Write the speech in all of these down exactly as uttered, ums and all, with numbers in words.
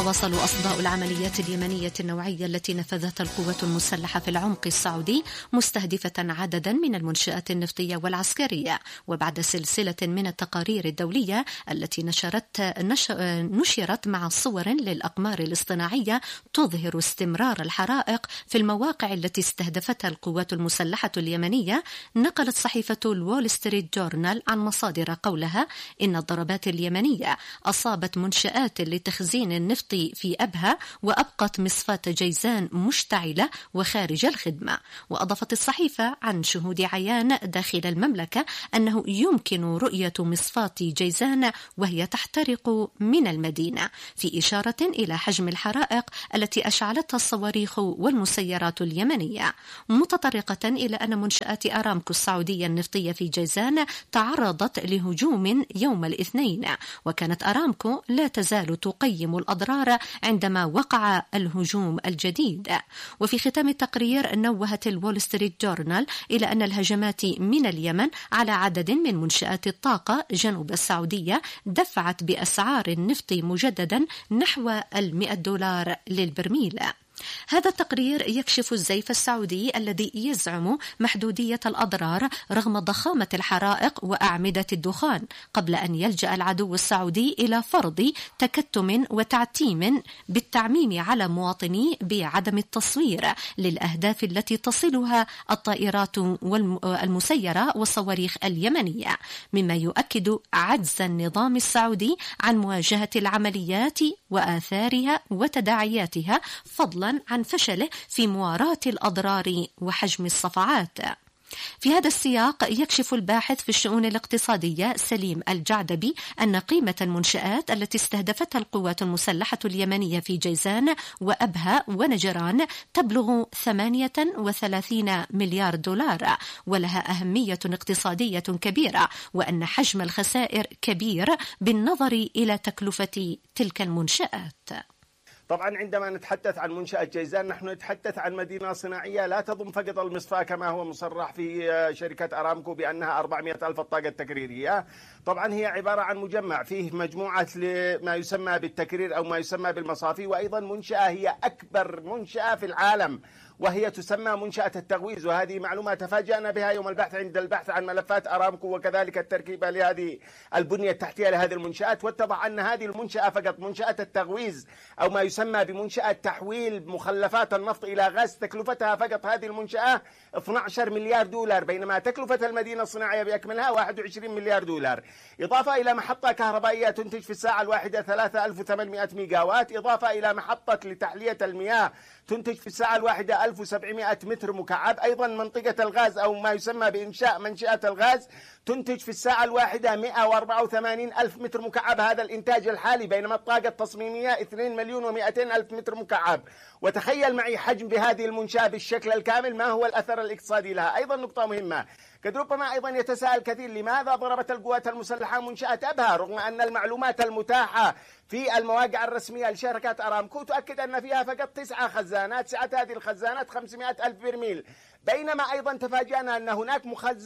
تواصل أصداء العمليات اليمنية النوعية التي نفذتها القوات المسلحة في العمق السعودي مستهدفة عددا من المنشآت النفطية والعسكرية، وبعد سلسلة من التقارير الدولية التي نشرت نشرت مع صور للأقمار الاصطناعية تظهر استمرار الحرائق في المواقع التي استهدفتها القوات المسلحة اليمنية، نقلت صحيفة الوول ستريت جورنال عن مصادر قولها إن الضربات اليمنية أصابت منشآت لتخزين النفط في أبها وأبقت مصفاة جيزان مشتعلة وخارج الخدمة. وأضافت الصحيفة عن شهود عيان داخل المملكة أنه يمكن رؤية مصفاة جيزان وهي تحترق من المدينة، في إشارة إلى حجم الحرائق التي أشعلتها الصواريخ والمسيرات اليمنية، متطرقة إلى أن منشآت أرامكو السعودية النفطية في جيزان تعرضت لهجوم يوم الاثنين، وكانت أرامكو لا تزال تقيم الأضرار عندما وقع الهجوم الجديد. وفي ختام التقرير نوهت الوول ستريت جورنال إلى أن الهجمات من اليمن على عدد من منشآت الطاقة جنوب السعودية دفعت بأسعار النفط مجددا نحو المئة دولار للبرميل. هذا التقرير يكشف الزيف السعودي الذي يزعم محدودية الأضرار رغم ضخامة الحرائق وأعمدة الدخان، قبل أن يلجأ العدو السعودي إلى فرض تكتم وتعتيم بالتعميم على مواطنيه بعدم التصوير للأهداف التي تصلها الطائرات المسيرة والصواريخ اليمنية، مما يؤكد عجز النظام السعودي عن مواجهة العمليات وآثارها وتداعياتها، فضلا عن فشله في مواراة الأضرار وحجم الصفعات. في هذا السياق يكشف الباحث في الشؤون الاقتصادية سليم الجعدبي أن قيمة المنشآت التي استهدفتها القوات المسلحة اليمنية في جيزان وأبها ونجران تبلغ ثمانية وثلاثين مليار دولار، ولها أهمية اقتصادية كبيرة، وأن حجم الخسائر كبير بالنظر إلى تكلفة تلك المنشآت. طبعا عندما نتحدث عن منشأة جيزان نحن نتحدث عن مدينة صناعية لا تضم فقط المصفاة كما هو مصرح في شركة أرامكو بأنها أربعمئة ألف الطاقة التكريرية. طبعا هي عبارة عن مجمع فيه مجموعة ما يسمى بالتكرير أو ما يسمى بالمصافي، وأيضا منشأة هي أكبر منشأة في العالم وهي تسمى منشأة التغويز، وهذه معلومة تفاجأنا بها يوم البحث عند البحث عن ملفات أرامكو وكذلك التركيبة لهذه البنية التحتية لهذه المنشآت، واتضح أن هذه المنشأة فقط منشأة التغويز أو ما يسمى بمنشأة تحويل مخلفات النفط إلى غاز تكلفتها فقط هذه المنشأة اثني عشر مليار دولار، بينما تكلفة المدينة الصناعية بأكملها واحد وعشرين مليار دولار، إضافة إلى محطة كهربائية تنتج في الساعة الواحدة ثلاثة آلاف وثمانمئة ميجاوات، إضافة إلى محطة لتحلية المياه تنتج في الساعة الواحدة ألف وسبعمئة متر مكعب، أيضا منطقة الغاز أو ما يسمى بإنشاء منشأة الغاز تنتج في الساعة الواحدة مئة وأربعة وثمانين ألف متر مكعب، هذا الإنتاج الحالي، بينما الطاقة التصميمية اثنين مليون ومئتين ألف متر مكعب. وتخيل معي حجم بهذه المنشأة بالشكل الكامل ما هو الأثر الاقتصادي لها. أيضا نقطة مهمة، قد ربما أيضا يتساءل كثير لماذا ضربت القوات المسلحة منشأة أبها رغم أن المعلومات المتاحة في المواقع الرسمية لشركة أرامكو تؤكد أن فيها فقط تسعة خزانات، سعة هذه الخزانات خمسمئة ألف برميل، بينما أيضا تفاجأنا أن هناك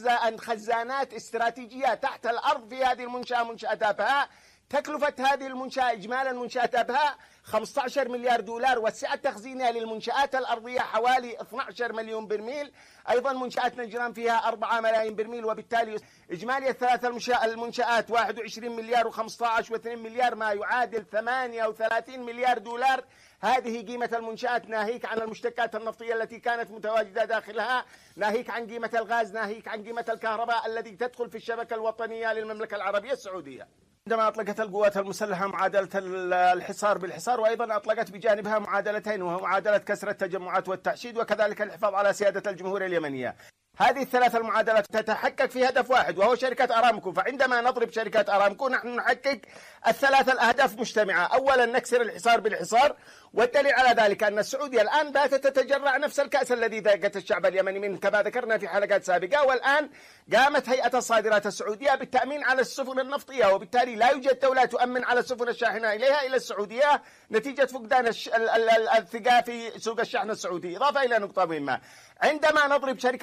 خزانات استراتيجية تحت الأرض في هذه المنشأة منشأة أبها. تكلفة هذه المنشأة إجمالا منشأة أبها خمسة عشر مليار دولار، والسعة التخزينية للمنشآت الأرضية حوالي اثني عشر مليون برميل، أيضا منشآت نجران فيها أربعة ملايين برميل، وبالتالي إجمالي الثلاث المنشآت واحد وعشرين مليار وخمسة عشر واثنين مليار، ما يعادل ثمانية وثلاثين مليار دولار. هذه قيمة المنشآت، ناهيك عن المشتقات النفطية التي كانت متواجدة داخلها، ناهيك عن قيمة الغاز، ناهيك عن قيمة الكهرباء التي تدخل في الشبكة الوطنية للمملكة العربية السعودية. عندما أطلقت القوات المسلحة معادلة الحصار بالحصار، وأيضا أطلقت بجانبها معادلتين، وهو معادلة كسر التجمعات والتحشيد وكذلك الحفاظ على سيادة الجمهورية اليمنية. هذه الثلاث المعادلات تتحقق في هدف واحد وهو شركة أرامكو. فعندما نضرب شركة أرامكو نحن نحقق الثلاث الأهداف مجتمعة. أولا نكسر الحصار بالحصار، والدليل على ذلك أن السعودية الآن باتت تتجرع نفس الكأس الذي ذاقت الشعب اليمني من كما ذكرنا في حلقات سابقة، والآن قامت هيئة الصادرات السعودية بالتأمين على السفن النفطية، وبالتالي لا يوجد دولة تؤمن على السفن الشاحنة إليها إلى السعودية نتيجة فقدان الثقة في سوق الشحن السعودي. إضافة إلى نقطة مهمة، عندما نضرب شركة أرامكو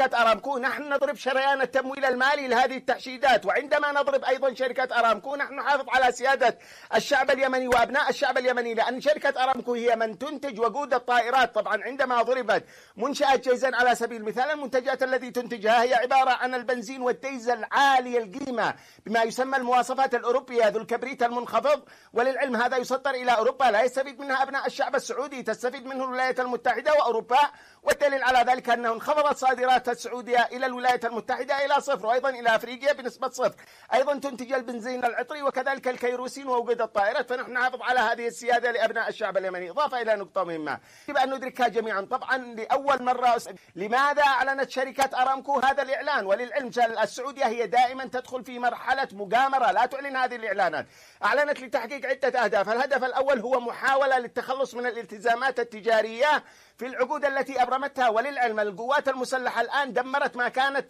أرامكو نحن نضرب شريان التمويل المالي لهذه التحشيدات، وعندما نضرب أيضا شركة أرامكو نحن نحافظ على سيادة الشعب اليمني وأبناء الشعب اليمني، لأن شركة أرامكو هي من تنتج وقود الطائرات. طبعا عندما ضربت منشأة جيزان على سبيل المثال، المنتجات التي تنتجها هي عبارة عن البنزين والديزل عالي القيمة بما يسمى المواصفات الأوروبية ذو الكبريت المنخفض، وللعلم هذا يسطر إلى أوروبا، لا يستفيد منها أبناء الشعب السعودي، تستفيد منه الولايات المتحدة وأوروبا. والدليل على ذلك أنه انخفضت صادرات السعودية إلى الولايات المتحدة إلى صفر، وأيضا إلى أفريقيا بنسبة صفر. أيضا تنتج البنزين العطري وكذلك الكيروسين ووقود الطائرات، فنحن نحافظ على هذه السيادة لأبناء الشعب اليمني. إضافة إلى نقطة مهمة يجب أن ندركها جميعا، طبعا لأول مرة لماذا أعلنت شركة أرامكو هذا الإعلان؟ وللعلم السعودية هي دائما تدخل في مرحلة مغامرة، لا تعلن هذه الإعلانات. أعلنت لتحقيق عدة أهداف. الهدف الأول هو محاولة للتخلص من الالتزامات التجارية في العقود التي أبرمتها، وللعلم القوات المسلحة الآن دمرت ما كانت